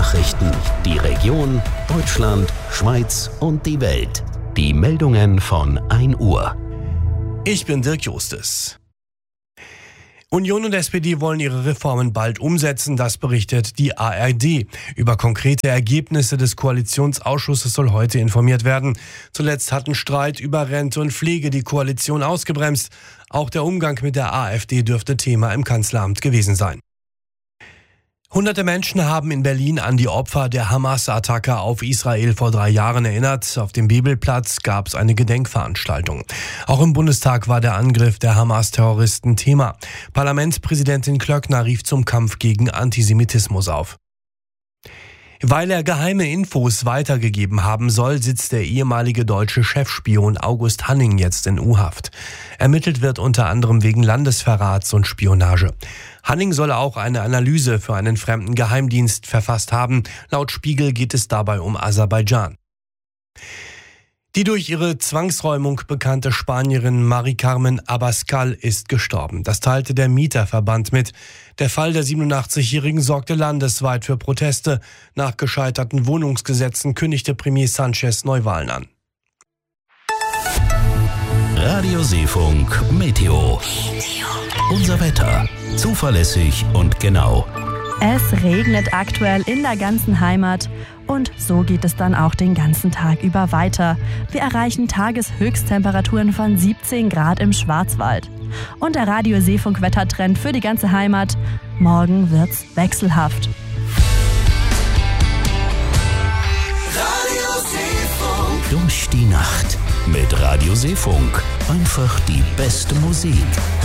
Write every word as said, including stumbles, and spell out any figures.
Nachrichten, die Region, Deutschland, Schweiz und die Welt. Die Meldungen von ein Uhr. Ich bin Dirk Justus. Union und S P D wollen ihre Reformen bald umsetzen, das berichtet die A R D. Über konkrete Ergebnisse des Koalitionsausschusses soll heute informiert werden. Zuletzt hatten Streit über Rente und Pflege die Koalition ausgebremst. Auch der Umgang mit der AfD dürfte Thema im Kanzleramt gewesen sein. Hunderte Menschen haben in Berlin an die Opfer der Hamas-Attacke auf Israel vor drei Jahren erinnert. Auf dem Bibelplatz gab es eine Gedenkveranstaltung. Auch im Bundestag war der Angriff der Hamas-Terroristen Thema. Parlamentspräsidentin Klöckner rief zum Kampf gegen Antisemitismus auf. Weil er geheime Infos weitergegeben haben soll, sitzt der ehemalige deutsche Chefspion August Hanning jetzt in U-Haft. Ermittelt wird unter anderem wegen Landesverrats und Spionage. Hanning soll auch eine Analyse für einen fremden Geheimdienst verfasst haben. Laut Spiegel geht es dabei um Aserbaidschan. Die durch ihre Zwangsräumung bekannte Spanierin Mari Carmen Abascal ist gestorben. Das teilte der Mieterverband mit. Der Fall der siebenundachtzigjährigen sorgte landesweit für Proteste. Nach gescheiterten Wohnungsgesetzen kündigte Premier Sanchez Neuwahlen an. Radio Seefunk Meteo. Unser Wetter. Zuverlässig und genau. Es regnet aktuell in der ganzen Heimat und so geht es dann auch den ganzen Tag über weiter. Wir erreichen Tageshöchsttemperaturen von siebzehn Grad im Schwarzwald. Und der Radio Seefunk Wettertrend für die ganze Heimat: morgen wird's wechselhaft. Radio Seefunk. Durch die Nacht mit Radio Seefunk. Einfach die beste Musik.